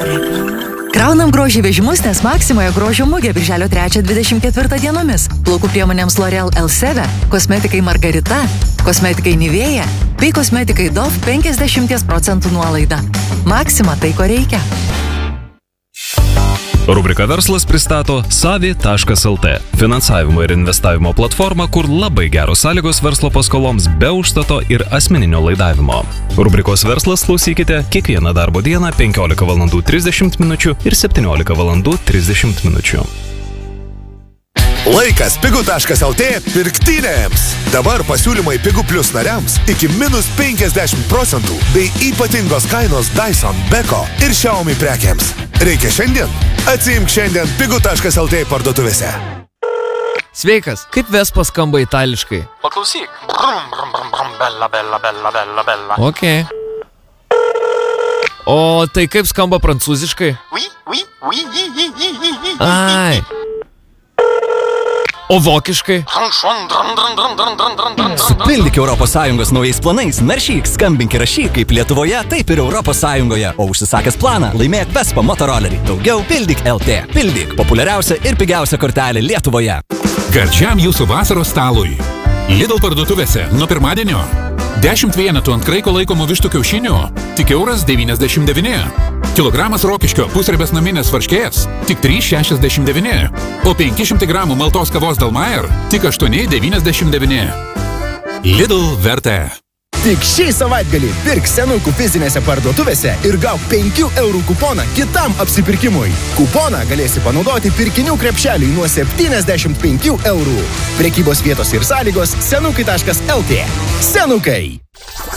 Kraunam grožį vežimus, nes Maksimoje grožio mugė birželio 3-24 dienomis. Plaukų priemonėms L'Oreal Elseve, kosmetikai Margarita, kosmetikai Nivea bei kosmetikai Dove 50% nuolaida. Maksima tai, ko reikia. Rubrika Verslas pristato Savi.lt – finansavimo ir investavimo platformą, kur labai geros sąlygos verslo paskoloms be užstato ir asmeninio laidavimo. Rubrikos Verslas klausykite kiekvieną darbo dieną 15:30 min. ir 17:30 min. Laikas pigu.lt pirktynėms. Dabar pasiūlymai Pigu Plus nariams iki -50% bei ypatingos kainos Dyson, Beko ir Xiaomi prekiams. Reikia šiandien? Atsiimk šiandien pigu.lt parduotuvėse. Sveikas, kaip Vespa skamba itališkai? Paklausyk. Brum, brum, brum, brum, bella, bella, bella, bella, bella. Ok. O tai kaip skamba prancūziškai? Oui, oui, oui, oui, oui, oui, oui. Ai. O vokiškai? Supildyk ES naujais planais, naršyk, skambink ir rašyk kaip Lietuvoje, taip ir ES. O užsisakęs planą, laimėk Vespa motorolerį. Daugiau Pildyk LT. Pildyk, populiariausia ir pigiausia kortelė Lietuvoje. Gardžiam jūsų vasaros stalui. Lidl parduotuvėse nuo pirmadienio 10 vienetų ant kraiko laikomų vištų kiaušinių tik €1,99. Kilogramas rokiškio pusribės naminės varškės tik €3,69. O 500 gramų maltos kavos Dalmayer tik €8,99. Lidl vertė. Tik šį savaitgalį pirk senukų fizinėse parduotuvėse ir gauk 5 eurų kuponą kitam apsipirkimui. Kuponą galėsi panaudoti pirkinių krepšeliui nuo 75 eurų. Prekybos vietos ir sąlygos senukai.lt. Senukai.